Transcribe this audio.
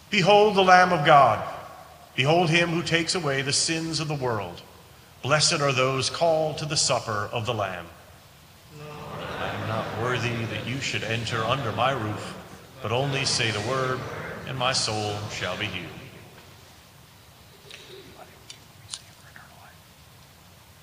Behold the Lamb of God. Behold him who takes away the sins of the world. Blessed are those called to the supper of the Lamb. I am not worthy that you should enter under my roof, but only say the word, and my soul shall be healed.